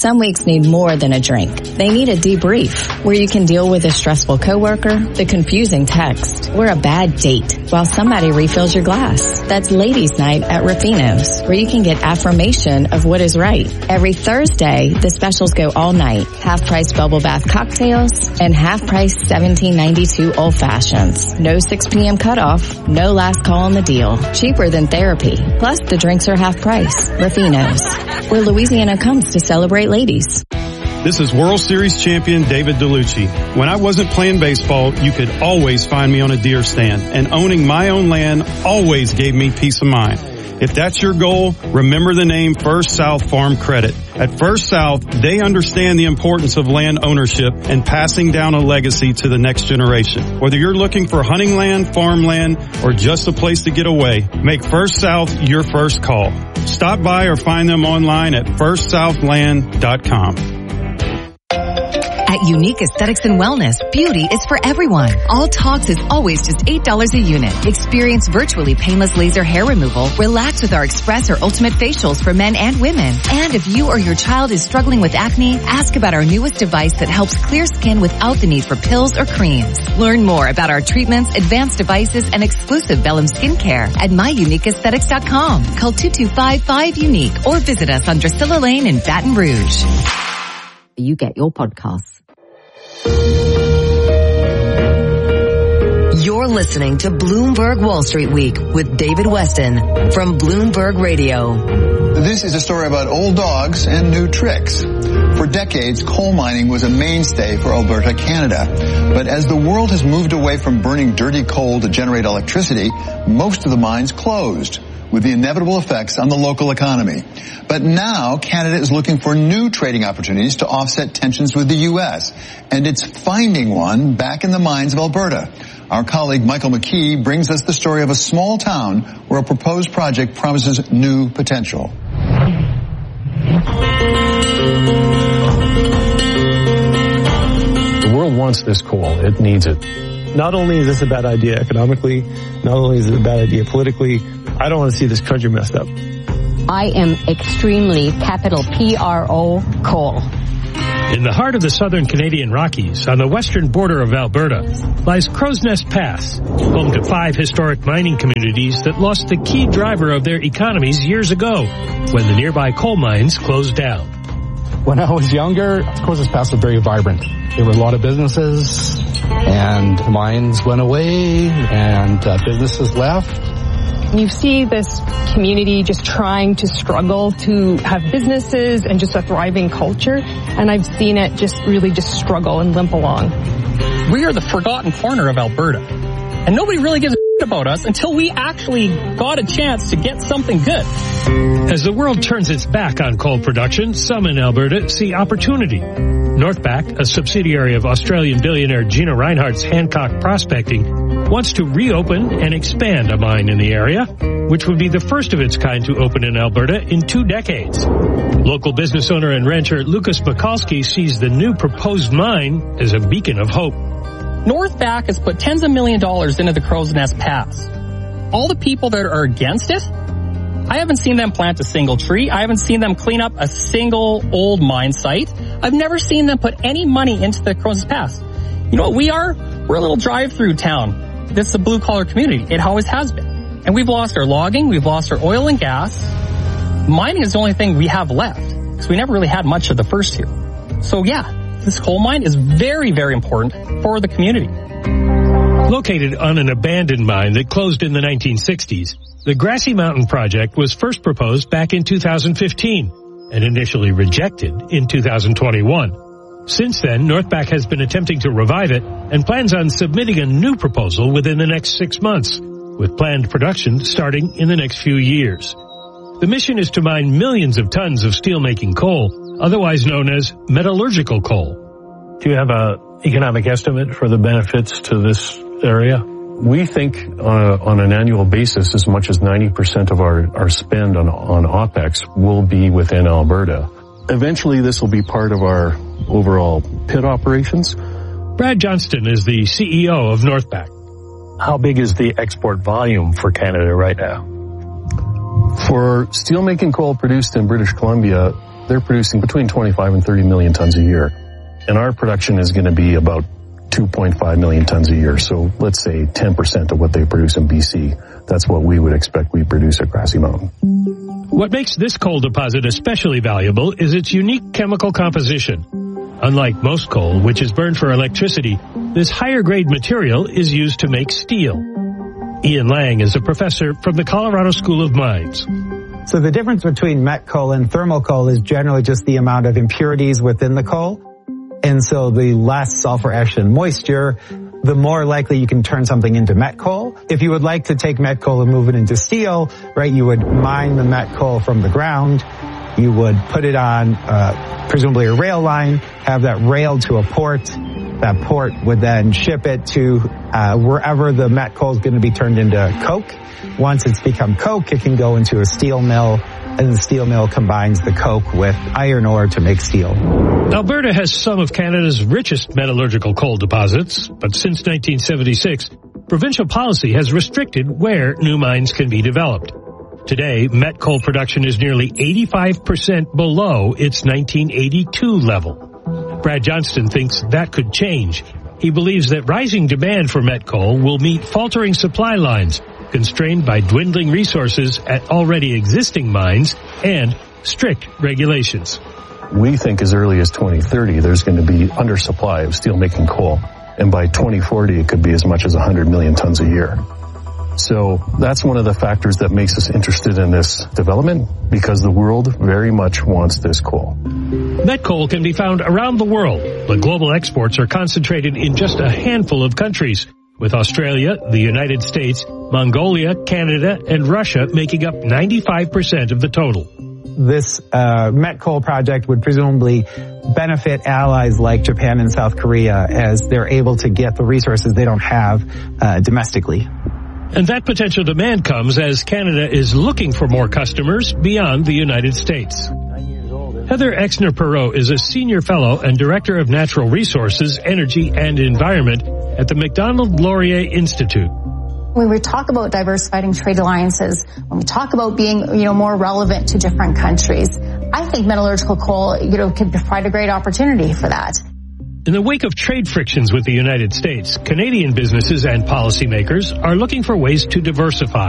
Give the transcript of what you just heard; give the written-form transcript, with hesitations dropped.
Some weeks need more than a drink. They need a debrief, where you can deal with a stressful coworker, the confusing text, or a bad date while somebody refills your glass. That's Ladies' Night at Rufino's, where you can get affirmation of what is right. Every Thursday, the specials go all night. Half-price bubble bath cocktails and half-price $17.92 old fashions. No 6 p.m. cutoff, no last call on the deal. Cheaper than therapy. Plus, the drinks are half price. Rufino's, where Louisiana comes to celebrate ladies. This is World Series champion David DeLucci. When I wasn't playing baseball, you could always find me on a deer stand, and owning my own land always gave me peace of mind. If that's your goal, remember the name First South Farm Credit. At First South, they understand the importance of land ownership and passing down a legacy to the next generation. Whether you're looking for hunting land, farmland, or just a place to get away, make First South your first call. Stop by or find them online at firstsouthland.com. At Unique Aesthetics and Wellness, beauty is for everyone. All Talks is always just $8 a unit. Experience virtually painless laser hair removal. Relax with our Express or Ultimate facials for men and women. And if you or your child is struggling with acne, ask about our newest device that helps clear skin without the need for pills or creams. Learn more about our treatments, advanced devices, and exclusive Bellum skincare at myuniqueaesthetics.com. Call 2255-UNIQUE or visit us on Drusilla Lane in Baton Rouge. You get your podcasts. You're listening to Bloomberg Wall Street Week with David Weston from Bloomberg Radio. This is a story about old dogs and new tricks. For decades, coal mining was a mainstay for Alberta, Canada. But as the world has moved away from burning dirty coal to generate electricity, most of the mines closed, with the inevitable effects on the local economy. But now Canada is looking for new trading opportunities to offset tensions with the U.S., and it's finding one back in the mines of Alberta. Our colleague Michael McKee brings us the story of a small town where a proposed project promises new potential. The world wants this coal. It needs it. Not only is this a bad idea economically, not only is it a bad idea politically, I don't want to see this country messed up. I am extremely, capital P-R-O, coal. In the heart of the southern Canadian Rockies, on the western border of Alberta, lies Crow's Nest Pass, home to 5 historic mining communities that lost the key driver of their economies years ago, when the nearby coal mines closed down. When I was younger, Crow's Nest Pass was very vibrant. There were a lot of businesses, and mines went away, and businesses left. You see this community just trying to struggle to have businesses and just a thriving culture, and I've seen it just really just struggle and limp along. We are the forgotten corner of Alberta, and nobody really gives a shit about us until we actually got a chance to get something good. As the world turns its back on coal production, some in Alberta see opportunity. Northback, a subsidiary of Australian billionaire Gina Rinehart's Hancock Prospecting, wants to reopen and expand a mine in the area, which would be the first of its kind to open in Alberta in 2 decades. Local business owner and rancher Lucas Bakalski sees the new proposed mine as a beacon of hope. Northback has put tens of $millions into the Crow's Nest Pass. All the people that are against it, I haven't seen them plant a single tree. I haven't seen them clean up a single old mine site. I've never seen them put any money into the Crow's Nest Pass. You know what we are? We're a little drive-through town. This is a blue-collar community. It always has been. And we've lost our logging. We've lost our oil and gas. Mining is the only thing we have left, because we never really had much of the first 2. So yeah, this coal mine is very, very important for the community. Located on an abandoned mine that closed in the 1960s, the Grassy Mountain project was first proposed back in 2015 and initially rejected in 2021. Since then, Northback has been attempting to revive it and plans on submitting a new proposal within the next 6 months, with planned production starting in the next few years. The mission is to mine millions of tons of steelmaking coal, otherwise known as metallurgical coal. Do you have an economic estimate for the benefits to this area? We think on an annual basis, as much as 90% of our spend on OPEX will be within Alberta. Eventually, this will be part of our overall pit operations. Brad Johnston is the CEO of Northback. How big is the export volume for Canada right now? For steelmaking coal produced in British Columbia, they're producing between 25 and 30 million tons a year. And our production is going to be about 2.5 million tons a year. So let's say 10% of what they produce in BC. That's what we would expect we produce at Grassy Mountain. What makes this coal deposit especially valuable is its unique chemical composition. Unlike most coal, which is burned for electricity, this higher grade material is used to make steel. Ian Lang is a professor from the Colorado School of Mines. So the difference between met coal and thermal coal is generally just the amount of impurities within the coal. And so the less sulfur, ash, and moisture, the more likely you can turn something into met coal. If you would like to take met coal and move it into steel, right, you would mine the met coal from the ground. You would put it on presumably a rail line, have that railed to a port. That port would then ship it to wherever the met coal is going to be turned into coke. Once it's become coke, it can go into a steel mill, and the steel mill combines the coke with iron ore to make steel. Alberta has some of Canada's richest metallurgical coal deposits, but since 1976, provincial policy has restricted where new mines can be developed. Today, met coal production is nearly 85% below its 1982 level. Brad Johnston thinks that could change. He believes that rising demand for met coal will meet faltering supply lines, constrained by dwindling resources at already existing mines and strict regulations. We think as early as 2030, there's going to be undersupply of steelmaking coal. And by 2040, it could be as much as 100 million tons a year. So that's one of the factors that makes us interested in this development, because the world very much wants this coal. Met coal can be found around the world, but global exports are concentrated in just a handful of countries, with Australia, the United States, Mongolia, Canada, and Russia making up 95% of the total. This met coal project would presumably benefit allies like Japan and South Korea, as they're able to get the resources they don't have domestically. And that potential demand comes as Canada is looking for more customers beyond the United States. Heather Exner-Perot is a senior fellow and director of natural resources, energy, and environment at the Macdonald-Laurier Institute. When we talk about diversifying trade alliances, when we talk about being, more relevant to different countries, I think metallurgical coal, could provide a great opportunity for that. In the wake of trade frictions with the United States, Canadian businesses and policymakers are looking for ways to diversify.